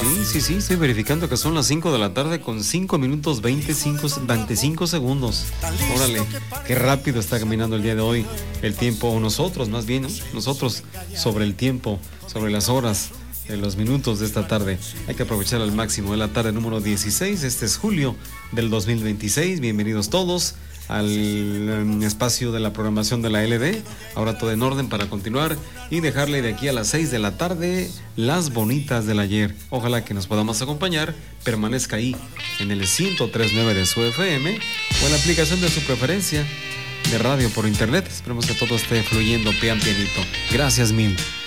Sí, estoy verificando que son las 5 de la tarde con 5 minutos 25 segundos. Órale, qué rápido está caminando el día de hoy el tiempo, o nosotros más bien, ¿no? Nosotros sobre el tiempo, sobre las horas, los minutos de esta tarde. Hay que aprovechar al máximo. Es la tarde número 16, este es julio del 2026. Bienvenidos todos al espacio de la programación de la LD. Ahora todo en orden para continuar y dejarle de aquí a las 6 de la tarde las bonitas del ayer. Ojalá que nos podamos acompañar. Permanezca ahí en el 103.9 de su FM o en la aplicación de su preferencia de radio por internet. Esperemos que todo esté fluyendo pian pianito. Gracias mil.